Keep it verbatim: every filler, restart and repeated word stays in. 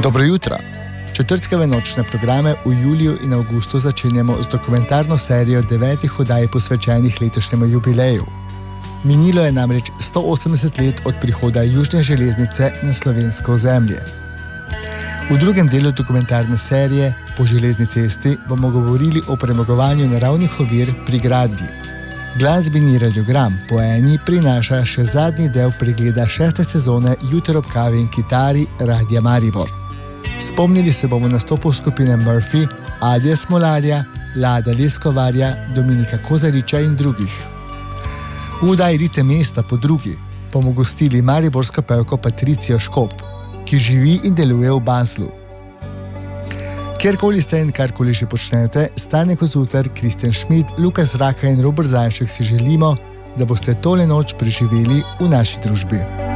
Dobro jutro! Četrtkove nočne programe v juliju in avgustu začenjamo z dokumentarno serijo devetih oddaj posvečenih letošnjemu jubileju. Minilo je namreč sto osemdeset let od prihoda južne železnice na slovensko ozemlje. V drugem delu dokumentarne serije Po železni cesti bomo govorili o premagovanju naravnih ovir pri gradnji. Glasbeni radiogram po eni prinaša še zadnji del pregleda šeste sezone Jutro ob kavi in kitari Radia Maribor. Spomnili se bomo nastopov skupine Murphy, Adija Smolarja, Lada Leskovarja, Dominika Kozariča in drugih. V oddaji Ritem mesta po drugi bomo gostili mariborsko pevko Patricijo Škop, ki živi in deluje v Baslu. Kjerkoli ste in karkoli že počnete, Stane Kozuter, Kristjan Schmidt, Lukas Raka in Robert Zajšek si želimo, da boste tole noč preživeli v naši družbi.